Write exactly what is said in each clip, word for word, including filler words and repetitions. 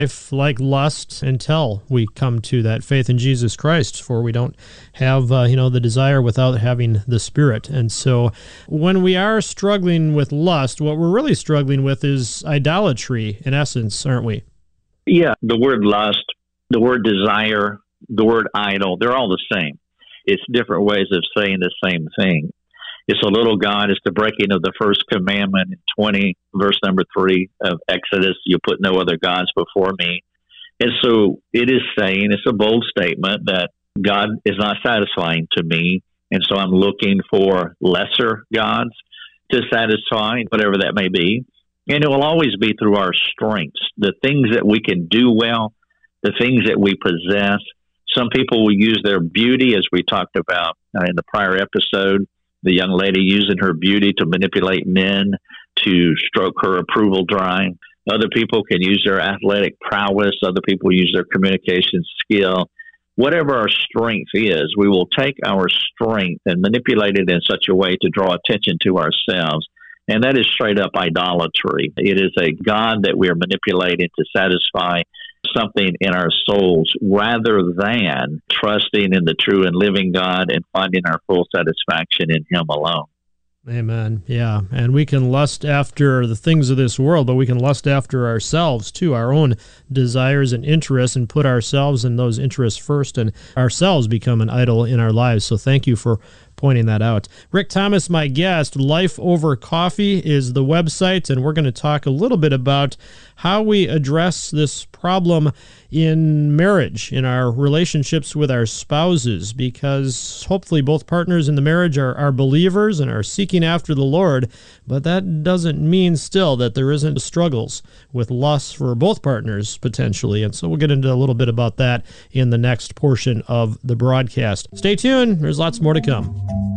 If like lust until we come to that faith in Jesus Christ, for we don't have, uh, you know, the desire without having the Spirit. And so when we are struggling with lust, what we're really struggling with is idolatry in essence, aren't we? Yeah, the word lust, the word desire, the word idol, they're all the same. It's different ways of saying the same thing. It's a little God. It's the breaking of the first commandment in twenty, verse number three of Exodus. You put no other gods before me. And so it is saying, it's a bold statement that God is not satisfying to me. And so I'm looking for lesser gods to satisfy, whatever that may be. And it will always be through our strengths, the things that we can do well, the things that we possess. Some people will use their beauty, as we talked about uh, in the prior episode. The young lady using her beauty to manipulate men to stroke her approval drawing. Other people can use their athletic prowess. Other people use their communication skill. Whatever our strength is, we will take our strength and manipulate it in such a way to draw attention to ourselves. And that is straight up idolatry. It is a God that we are manipulating to satisfy something in our souls rather than trusting in the true and living God and finding our full satisfaction in Him alone. Amen. Yeah. And we can lust after the things of this world, but we can lust after ourselves too, our own desires and interests, and put ourselves and those interests first, and ourselves become an idol in our lives. So thank you for pointing that out. Rick Thomas, my guest. Life Over Coffee is the website, and we're going to talk a little bit about how we address this problem in marriage, in our relationships with our spouses, because hopefully both partners in the marriage are, are believers and are seeking after the Lord, but that doesn't mean still that there isn't struggles with lust for both partners potentially, and so we'll get into a little bit about that in the next portion of the broadcast. Stay tuned. There's lots more to come.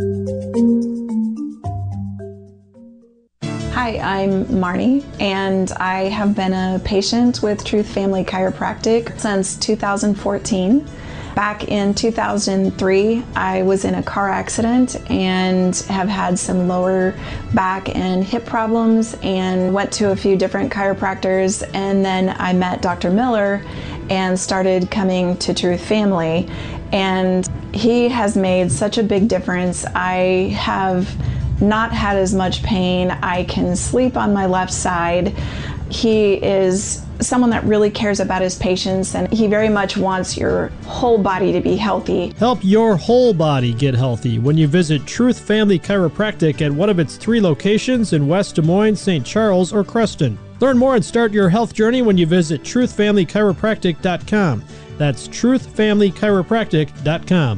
Hi, I'm Marnie, and I have been a patient with Truth Family Chiropractic since two thousand fourteen. Back in two thousand three, I was in a car accident and have had some lower back and hip problems, and went to a few different chiropractors, and then I met Doctor Miller and started coming to Truth Family, and he has made such a big difference. I have not had as much pain. I can sleep on my left side. He is someone that really cares about his patients, and he very much wants your whole body to be healthy. Help your whole body get healthy when you visit Truth Family Chiropractic at one of its three locations in West Des Moines, Saint Charles, or Creston. Learn more and start your health journey when you visit truth family chiropractic dot com. That's truth family chiropractic dot com.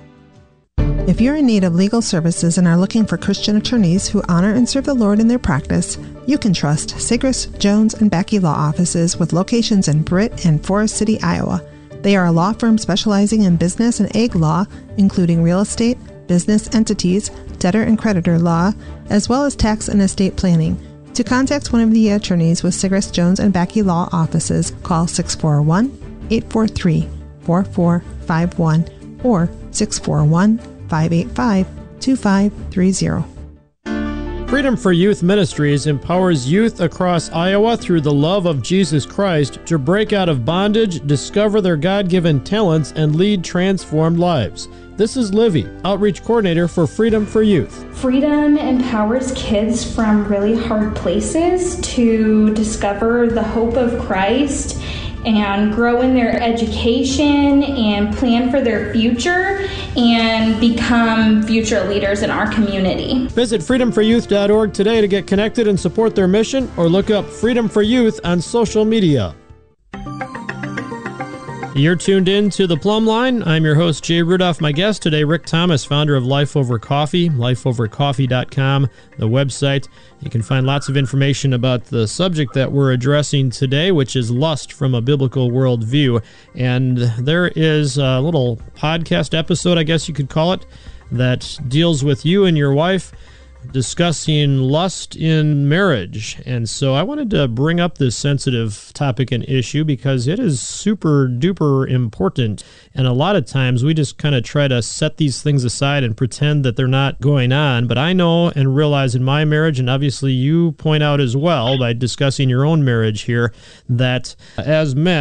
If you're in need of legal services and are looking for Christian attorneys who honor and serve the Lord in their practice, you can trust Sigris, Jones, and Backey Law Offices with locations in Britt and Forest City, Iowa. They are a law firm specializing in business and ag law, including real estate, business entities, debtor and creditor law, as well as tax and estate planning. To contact one of the attorneys with Sigris, Jones, and Backey Law Offices, call six four one, eight four three, four four five one or six four one, five eight five, two five three zero. Freedom for Youth Ministries empowers youth across Iowa through the love of Jesus Christ to break out of bondage, discover their God-given talents, and lead transformed lives. This is Livy, Outreach Coordinator for Freedom for Youth. Freedom empowers kids from really hard places to discover the hope of Christ and grow in their education and plan for their future and become future leaders in our community. Visit freedom for youth dot org today to get connected and support their mission, or look up Freedom for Youth on social media. You're tuned in to The Plumb Line. I'm your host, Jay Rudolph. My guest today, Rick Thomas, founder of Life Over Coffee, life over coffee dot com, the website. You can find lots of information about the subject that we're addressing today, which is lust from a biblical worldview. And there is a little podcast episode, I guess you could call it, that deals with you and your wife discussing lust in marriage. And so I wanted to bring up this sensitive topic and issue because it is super duper important. And a lot of times we just kind of try to set these things aside and pretend that they're not going on. But I know and realize in my marriage, and obviously you point out as well by discussing your own marriage here, that as men,